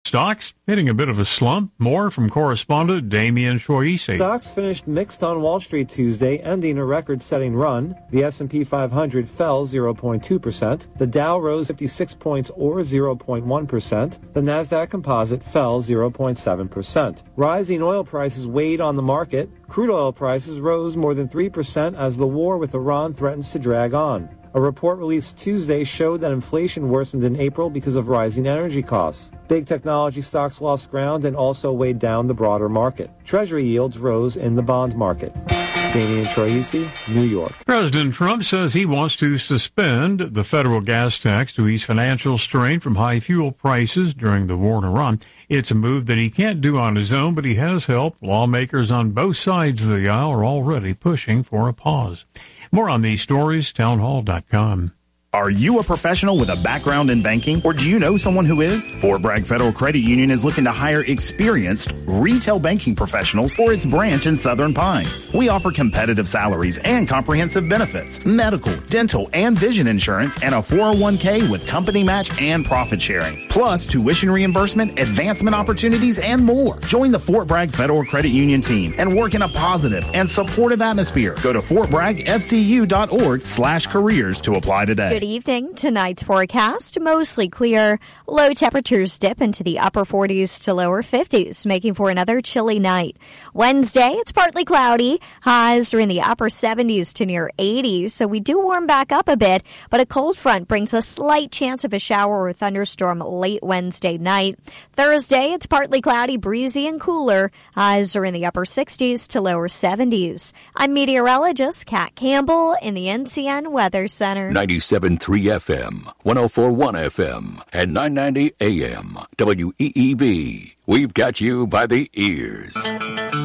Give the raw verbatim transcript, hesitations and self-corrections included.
Stocks hitting a bit of a slump. More from correspondent Damian Choisi. Stocks finished mixed on Wall Street Tuesday, ending a record-setting run. The S and P five hundred fell zero point two percent. The Dow rose fifty-six points or zero point one percent. The Nasdaq Composite fell zero point seven percent. Rising oil prices weighed on the market. Crude oil prices rose more than three percent as the war with Iran threatens to drag on. A report released Tuesday showed that inflation worsened in April because of rising energy costs. Big technology stocks lost ground and also weighed down the broader market. Treasury yields rose in the bond market. Damian Choisi, New York. President Trump says he wants to suspend the federal gas tax to ease financial strain from high fuel prices during the war in Iran. It's a move that he can't do on his own, but he has help. Lawmakers on both sides of the aisle are already pushing for a pause. More on these stories, townhall dot com. Are you a professional with a background in banking, or do you know someone who is? Fort Bragg Federal Credit Union is looking to hire experienced retail banking professionals for its branch in Southern Pines. We offer competitive salaries and comprehensive benefits, medical, dental, and vision insurance, and a four oh one k with company match and profit sharing, plus tuition reimbursement, advancement opportunities, and more. Join the Fort Bragg Federal Credit Union team and work in a positive and supportive atmosphere. Go to fort bragg f c u dot org slash careers to apply today. Good evening. Tonight's forecast, mostly clear. Low temperatures dip into the upper forties to lower fifties, making for another chilly night. Wednesday, it's partly cloudy. Highs are in the upper seventies to near eighties, so we do warm back up a bit, but a cold front brings a slight chance of a shower or thunderstorm late Wednesday night. Thursday, it's partly cloudy, breezy, and cooler. Highs are in the upper sixties to lower seventies. I'm meteorologist Kat Campbell in the N C N Weather Center. ninety-seven point three F M, one oh four point one F M, and nine ninety A M. W E E B. We've got you by the ears.